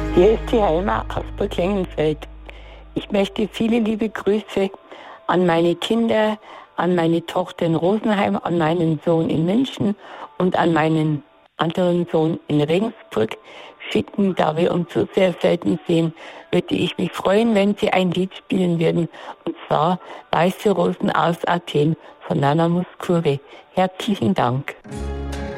Hier ist die Helma aus Burg-Lengenfeld. Ich möchte viele liebe Grüße an meine Kinder, an meine Tochter in Rosenheim, an meinen Sohn in München und an meinen anderen Sohn in Regensburg schicken. Da wir uns so sehr selten sehen, würde ich mich freuen, wenn Sie ein Lied spielen würden. Und zwar Weiße Rosen aus Athen von Nana Mouskouri. Herzlichen Dank.